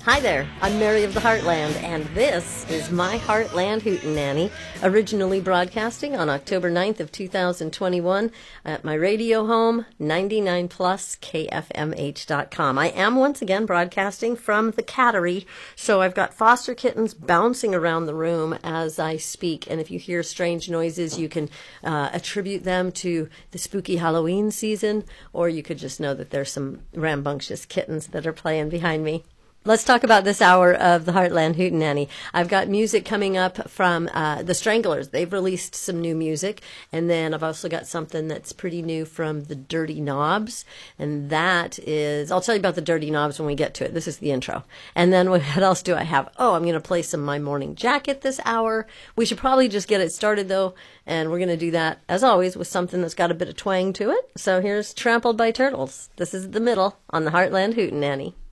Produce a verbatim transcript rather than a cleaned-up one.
Hi there, I'm Mary of the Heartland, and this is My Heartland Hootenanny, originally broadcasting on October ninth of two thousand twenty-one at my radio home, ninety-nine plus K F M H dot com. I am once again broadcasting from the cattery, so I've got foster kittens bouncing around the room as I speak, and if you hear strange noises, you can uh, attribute them to the spooky Halloween season, or you could just know that there's some rambunctious kittens that are playing behind me. Let's talk about this hour of the Heartland Hootenanny. I've got music coming up from uh, the Stranglers. They've released some new music. And then I've also got something that's pretty new from the Dirty Knobs. And that is, I'll tell you about the Dirty Knobs when we get to it. This is the intro. And then what else do I have? Oh, I'm going to play some My Morning Jacket this hour. We should probably just get it started, though. And we're going to do that, as always, with something that's got a bit of twang to it. So here's Trampled by Turtles. This is the middle on the Heartland Hootenanny.